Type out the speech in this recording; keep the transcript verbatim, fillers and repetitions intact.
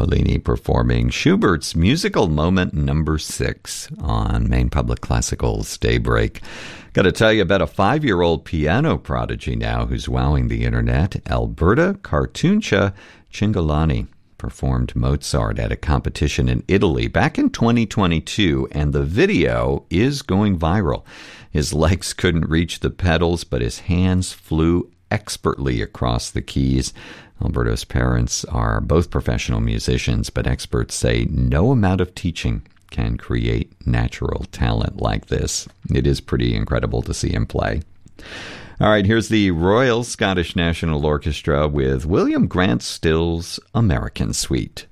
Paulini performing Schubert's Musical Moment number six on Maine Public Classical's Daybreak. Got to tell you about a five-year-old piano prodigy now who's wowing the internet. Alberta Cartuncia Cingolani performed Mozart at a competition in Italy back in twenty twenty-two, and the video is going viral. His legs couldn't reach the pedals, but his hands flew expertly across the keys. Alberto's parents are both professional musicians, but experts say no amount of teaching can create natural talent like this. It is pretty incredible to see him play. All right, here's the Royal Scottish National Orchestra with William Grant Still's American Suite.